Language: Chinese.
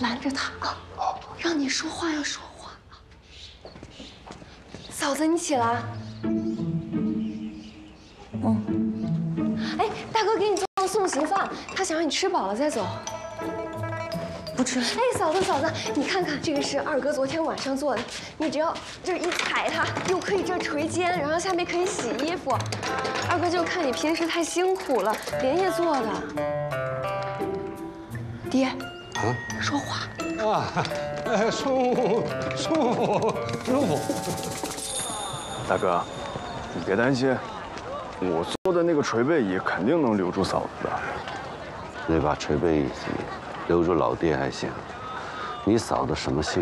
拦着他啊，让你说话要说话。嫂子，你起来。哎，大哥给你做了送行饭，他想让你吃饱了再走。不吃。哎，嫂子，你看看，这个是二哥昨天晚上做的，你只要这一踩它，又可以这捶肩，然后下面可以洗衣服。二哥就看你平时太辛苦了，连夜做的。爹，说话啊，舒服。 大哥，你别担心，我做的那个捶背椅肯定能留住嫂子的。 那把捶背椅留住老爹还行，你嫂子什么性